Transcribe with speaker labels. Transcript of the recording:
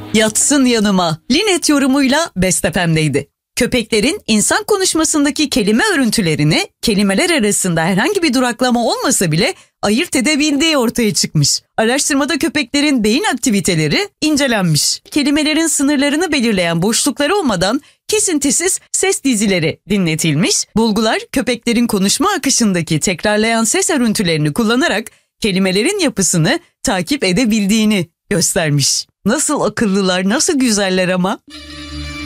Speaker 1: Yatsın yanıma. Linet yorumuyla Best FM'deydi. Köpeklerin insan konuşmasındaki kelime örüntülerini kelimeler arasında herhangi bir duraklama olmasa bile ayırt edebildiği ortaya çıkmış. Araştırmada köpeklerin beyin aktiviteleri incelenmiş. Kelimelerin sınırlarını belirleyen boşluklar olmadan kesintisiz ses dizileri dinletilmiş. Bulgular köpeklerin konuşma akışındaki tekrarlayan ses örüntülerini kullanarak kelimelerin yapısını takip edebildiğini göstermiş. Nasıl akıllılar, nasıl güzeller ama.